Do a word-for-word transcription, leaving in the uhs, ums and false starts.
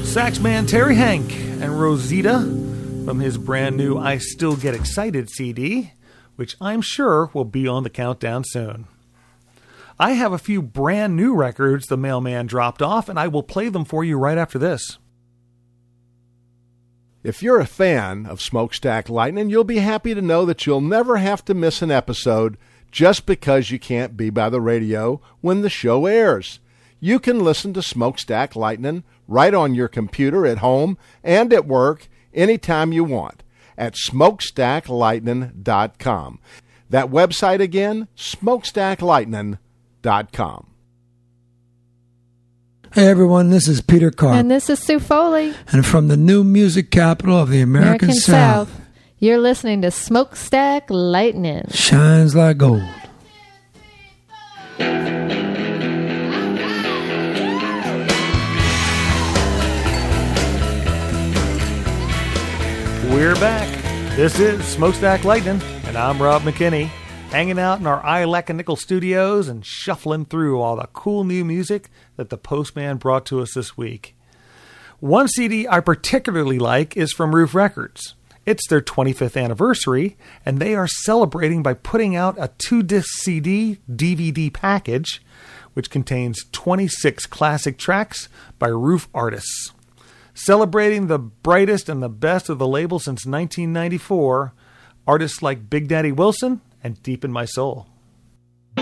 Saxman Terry Hank and Rosita from his brand new I Still Get Excited C D, which I'm sure will be on the countdown soon. I have a few brand new records the mailman dropped off, and I will play them for you right after this. If you're a fan of Smokestack Lightning, you'll be happy to know that you'll never have to miss an episode just because you can't be by the radio when the show airs. You can listen to Smokestack Lightning right on your computer at home and at work anytime you want at smokestack lightning dot com. That website again, smokestack lightning dot com. Hey everyone, this is Peter Carp. And this is Sue Foley. And from the new music capital of the American, American South, South, you're listening to Smokestack Lightning. Shines like gold. We're back. This is Smokestack Lightning, and I'm Rob McKinney, hanging out in our I Lack a Nickel studios and shuffling through all the cool new music that the postman brought to us this week. One C D I particularly like is from Roof Records. It's their twenty-fifth anniversary, and they are celebrating by putting out a two-disc C D D V D package, which contains twenty-six classic tracks by Roof artists. Celebrating the brightest and the best of the label since nineteen ninety-four, artists like Big Daddy Wilson and Deep in My Soul.